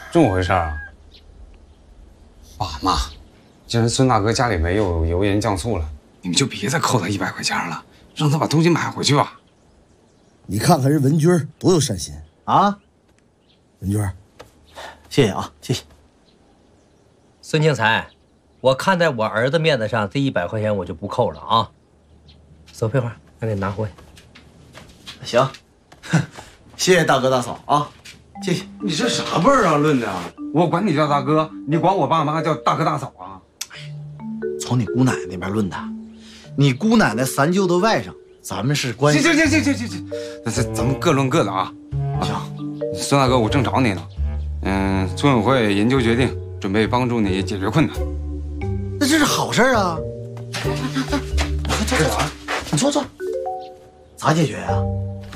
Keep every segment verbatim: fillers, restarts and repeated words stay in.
这么回事啊？爸妈，既然孙大哥家里没有油盐酱醋了，你们就别再扣他一百块钱了，让他把东西买回去吧。 你看看人文军多有善心啊！ 文军， 谢谢啊，谢谢。 孙庆才，我看在我儿子面子上，这一百块钱我就不扣了啊。走，佩花，赶紧拿回。 行，谢谢大哥大嫂啊，谢谢。 你这啥辈儿啊，论的？我管你叫大哥，你管我爸妈叫大哥大嫂啊？ 从你姑奶奶那边论的，你姑奶奶三舅的外甥，咱们是关系。 行行行行行行，那这咱们各论各的啊。 行， 孙大哥，我正找你呢。嗯，村委会研究决定，准备帮助你解决困难。 那这是好事啊！快坐坐，你坐坐。咋解决呀？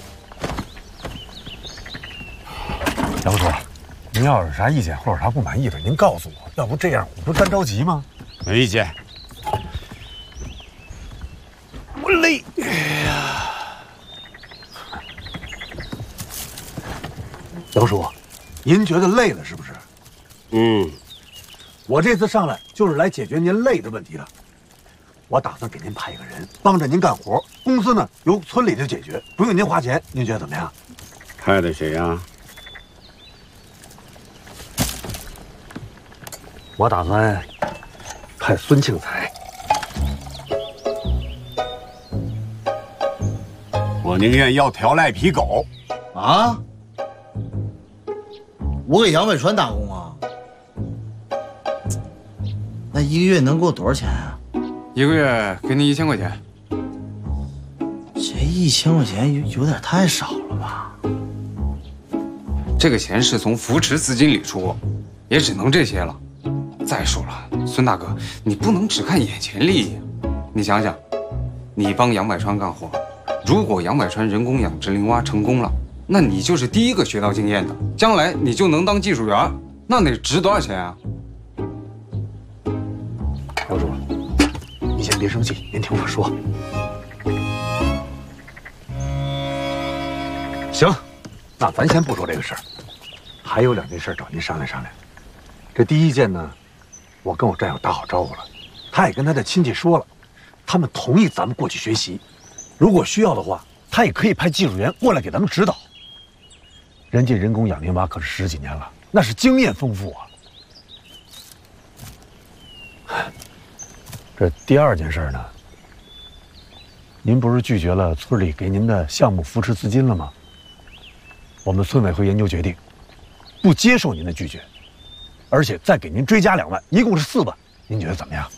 杨叔，您要是啥意见或者啥不满意的，您告诉我，要不这样我不是干着急吗？ 没意见。 我累，哎呀！杨叔，您觉得累了是不是？ 嗯， 我这次上来就是来解决您累的问题的。我打算给您派一个人帮着您干活，公司呢由村里的解决，不用您花钱，您觉得怎么样？ 派的谁呀？ 我打算派孙庆才。 我宁愿要条赖皮狗。 啊？我给杨伟川打工啊？那一个月能给我多少钱啊？ 一个月给你一千块钱。 这一千块钱有有点太少了吧？ 这个钱是从扶持资金里出，也只能这些了。再说了，孙大哥，你不能只看眼前利益。你想想，你帮杨百川干活，如果杨百川人工养殖林蛙成功了，那你就是第一个学到经验的，将来你就能当技术员，那得值多少钱啊？ 姚叔，你先别生气，您听我说。行，那咱先不说这个事儿，还有两件事找您商量商量。这第一件呢，我跟我战友打好招呼了，他也跟他的亲戚说了，他们同意咱们过去学习。如果需要的话，他也可以派技术员过来给咱们指导。人家人工养林蛙可是十几年了，那是经验丰富啊。这第二件事呢，您不是拒绝了村里给您的项目扶持资金了吗？我们村委会研究决定，不接受您的拒绝，而且再给您追加两万，一共是四万，您觉得怎么样？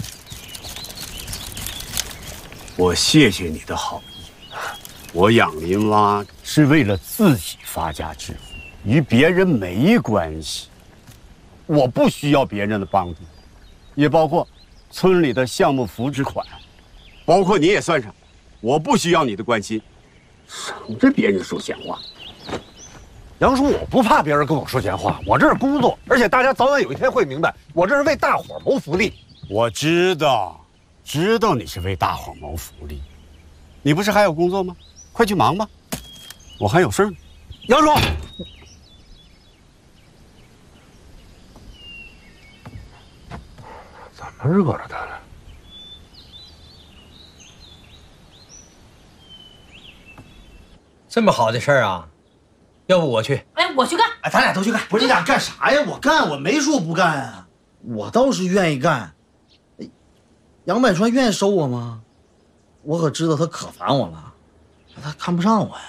我谢谢你的好意。我养林蛙是为了自己发家致富，与别人没关系。我不需要别人的帮助，也包括村里的项目扶持款，包括你也算上。我不需要你的关心，省着别人说闲话。 杨叔，我不怕别人跟我说闲话，我这是工作，而且大家早晚有一天会明白，我这是为大伙谋福利。 我知道，知道你是为大伙谋福利。你不是还有工作吗？快去忙吧，我还有事呢。 杨叔，怎么惹着他了？ 这么好的事儿啊，要不我去？ 哎，我去干。 哎，咱俩都去干。不是你俩干啥呀？我干，我没说不干啊。我倒是愿意干。哎，杨百川愿意收我吗？我可知道他可烦我了，他看不上我呀。